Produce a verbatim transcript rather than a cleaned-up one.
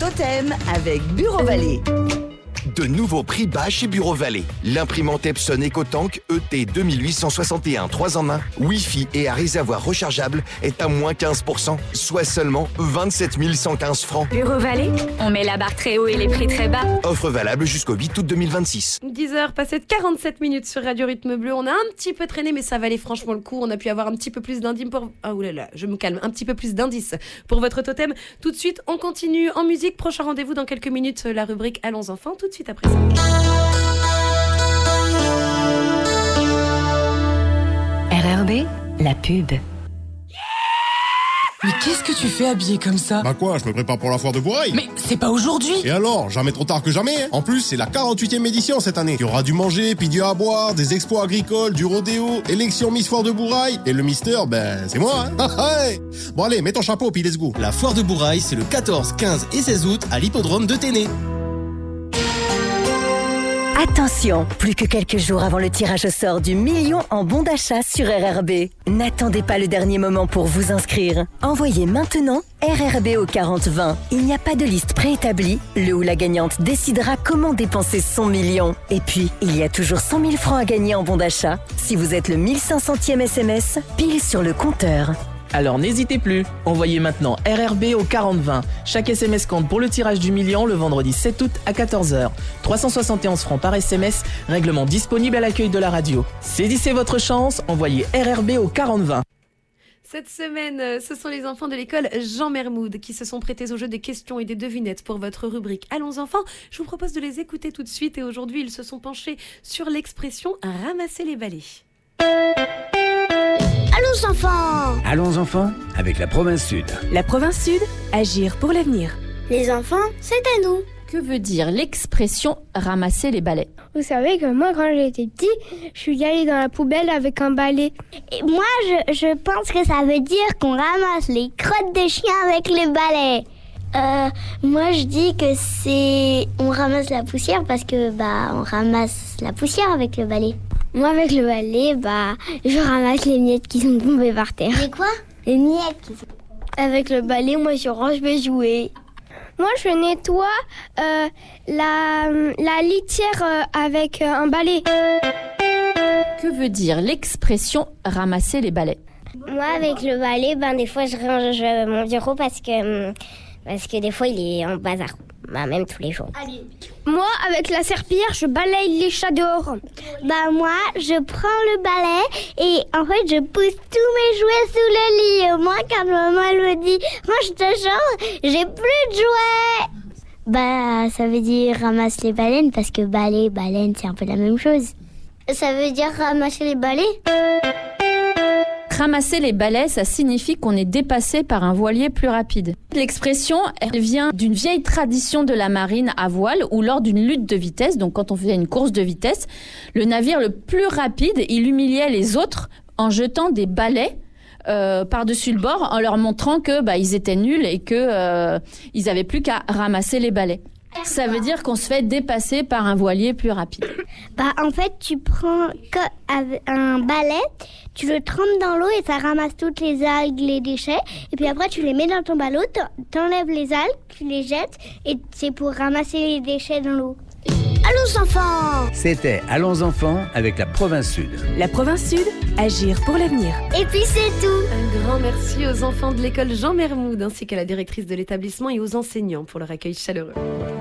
Totem avec Bureau Vallée. De nouveaux prix bas chez Bureau Vallée. L'imprimante Epson EcoTank E T deux mille huit cent soixante et un trois en un, Wi-Fi et à réservoir rechargeable est à moins quinze pour cent, soit seulement vingt-sept mille cent quinze francs. Bureau Vallée, on met la barre très haut et les prix très bas. Offre valable jusqu'au huit août deux mille vingt-six. dix heures passées de quarante-sept minutes sur Radio Rythme Bleu. On a un petit peu traîné, mais ça valait franchement le coup. On a pu avoir un petit peu plus d'indices pour... Ah oulala, je me calme. Un petit peu plus d'indices pour votre totem. Tout de suite, on continue en musique. Prochain rendez-vous dans quelques minutes, la rubrique Allons enfants. Tout de suite après ça. R R B, la pub. Mais qu'est-ce que tu fais habillé comme ça? Bah quoi, je me prépare pour la foire de Bourail. Mais c'est pas aujourd'hui. Et alors, jamais trop tard que jamais. Hein. En plus, c'est la quarante-huitième édition cette année. Il y aura du manger, puis du à boire, des expos agricoles, du rodéo, élection Miss Foire de Bourail. Et le Mister, ben, c'est moi. Hein. Bon allez, mets ton chapeau, puis let's go. La foire de Bourail, c'est le quatorze, quinze et seize août à l'hippodrome de Ténè. Attention, plus que quelques jours avant le tirage au sort du million en bons d'achat sur R R B. N'attendez pas le dernier moment pour vous inscrire. Envoyez maintenant R R B au quarante vingt. Il n'y a pas de liste préétablie. Le ou la gagnante décidera comment dépenser son million. Et puis, il y a toujours cent mille francs à gagner en bons d'achat. Si vous êtes le mille cinq centième S M S, pile sur le compteur. Alors n'hésitez plus, envoyez maintenant R R B au quarante vingt. Chaque S M S compte pour le tirage du million le vendredi sept août à quatorze heures. trois cent soixante et onze francs par S M S, règlement disponible à l'accueil de la radio. Saisissez votre chance, envoyez R R B au quarante vingt. Cette semaine, ce sont les enfants de l'école Jean Mermoud qui se sont prêtés au jeu des questions et des devinettes pour votre rubrique Allons enfants. Je vous propose de les écouter tout de suite et aujourd'hui, ils se sont penchés sur l'expression « ramasser les balais ». Allons enfants! Allons enfants, avec la province Sud. La province Sud, agir pour l'avenir. Les enfants, c'est à nous. Que veut dire l'expression « ramasser les balais » ? Vous savez que moi, quand j'étais petit, je suis allée dans la poubelle avec un balai. Et moi, je, je pense que ça veut dire qu'on ramasse les crottes des chiens avec les balais. Euh, moi, je dis que c'est... On ramasse la poussière parce que, bah, on ramasse la poussière avec le balai. Moi, avec le balai, bah, je ramasse les miettes qui sont tombées par terre. Mais quoi? Les miettes qui sont... Avec le balai, moi, je range mes jouets. Moi, je nettoie euh, la, la litière euh, avec euh, un balai. Que veut dire l'expression « ramasser les balais » ? Moi, avec le balai, ben, des fois, je range mon bureau parce que, parce que des fois, il est en bazar. Bah, même tous les jours. Allez. Moi, avec la serpillière, je balaye les chats dehors. Bah, moi, je prends le balai et en fait, je pousse tous mes jouets sous le lit. Au moins, quand maman, elle me dit « range ta chambre, j'ai plus de jouets !» Bah, ça veut dire ramasse les baleines parce que balai, baleine, c'est un peu la même chose. Ça veut dire ramasser les balais ? Ramasser les balais, ça signifie qu'on est dépassé par un voilier plus rapide. L'expression, elle vient d'une vieille tradition de la marine à voile où lors d'une lutte de vitesse, donc quand on faisait une course de vitesse, le navire le plus rapide, il humiliait les autres en jetant des balais euh, par-dessus le bord en leur montrant que bah, ils étaient nuls et que euh, ils n'avaient plus qu'à ramasser les balais. Ça veut dire qu'on se fait dépasser par un voilier plus rapide. Bah, en fait, tu prends un balai, tu le trempes dans l'eau et ça ramasse toutes les algues, les déchets. Et puis après, tu les mets dans ton ballot, t'enlèves les algues, tu les jettes et c'est pour ramasser les déchets dans l'eau. Allons enfants! C'était Allons enfants avec la province Sud. La province Sud, agir pour l'avenir. Et puis c'est tout! Un grand merci aux enfants de l'école Jean Mermoud ainsi qu'à la directrice de l'établissement et aux enseignants pour leur accueil chaleureux.